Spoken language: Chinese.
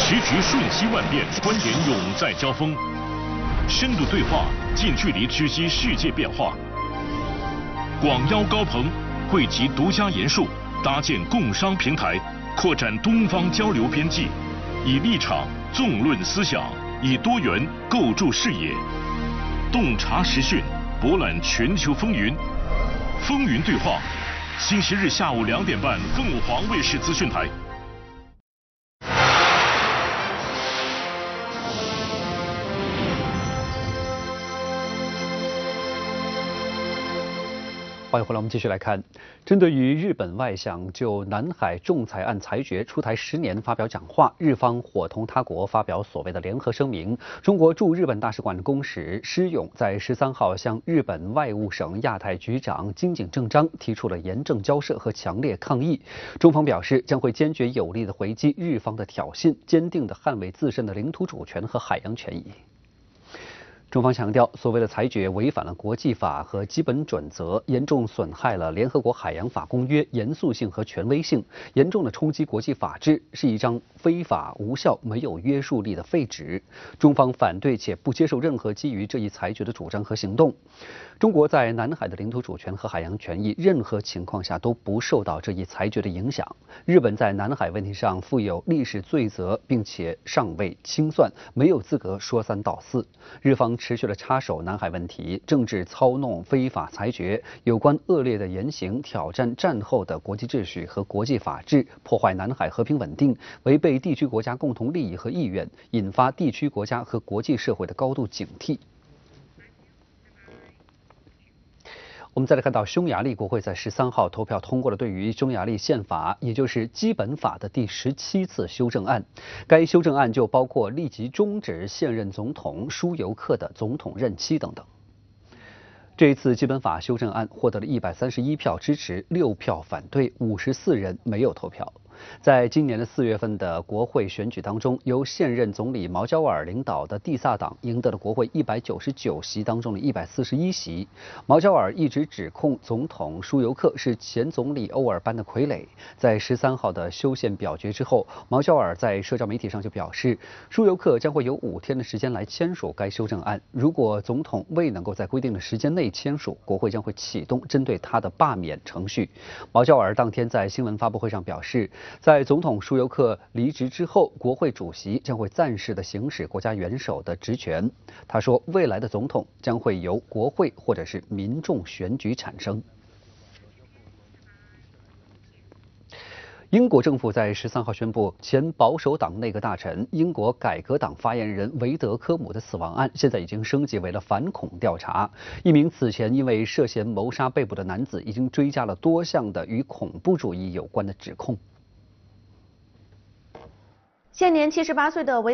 时局瞬息万变，观点永在交锋，深度对话，近距离知悉世界变化。广邀高朋，汇集独家研述，搭建共商平台，扩展东方交流边际，以立场纵论思想，以多元构筑视野，洞察时讯，博览全球风云。风云对话，星期日下午2点半，凤凰卫视资讯台。 欢迎回来，我们继续来看，针对于日本外相就南海仲裁案裁决出台10年发表讲话，日方伙同他国发表所谓的联合声明。中国驻日本大使馆公使施勇在13号向日本外务省亚太局长金井正章提出了严正交涉和强烈抗议。中方表示将会坚决有力地回击日方的挑衅，坚定地捍卫自身的领土主权和海洋权益。中方强调，所谓的裁决违反了国际法和基本准则，严重损害了联合国海洋法公约严肃性和权威性，严重的冲击国际法治，是一张非法、无效、没有约束力的废纸。中方反对且不接受任何基于这一裁决的主张和行动。中国在南海的领土主权和海洋权益，任何情况下都不受到这一裁决的影响。日本在南海问题上负有历史罪责，并且尚未清算，没有资格说三道四。日方持续的插手南海问题，政治操弄、非法裁决，有关恶劣的言行挑战战后的国际秩序和国际法治，破坏南海和平稳定，违背地区国家共同利益和意愿，引发地区国家和国际社会的高度警惕。我们再来看到，匈牙利国会在13号投票通过了对于匈牙利宪法，也就是基本法的第17次修正案。该修正案就包括立即终止现任总统舒尤克的总统任期等等。这一次基本法修正案获得了131票支持，6票反对，54人没有投票。在今年的4月份的国会选举当中，由现任总理毛焦尔领导的蒂萨党赢得了国会199席当中的141席。毛焦尔一直指控总统舒尤克是前总理欧尔班的傀儡。在13号的修宪表决之后，毛焦尔在社交媒体上就表示，舒尤克将会有5天的时间来签署该修正案。如果总统未能够在规定的时间内签署，国会将会启动针对他的罢免程序。毛焦尔当天在新闻发布会上表示，在总统舒尤克离职之后，国会主席将会暂时的行使国家元首的职权。他说，未来的总统将会由国会或者是民众选举产生。英国政府在13号宣布，前保守党内阁大臣、英国改革党发言人维德科姆的死亡案，现在已经升级为了反恐调查。一名此前因为涉嫌谋杀被捕的男子，已经追加了多项的与恐怖主义有关的指控。 现年78岁的维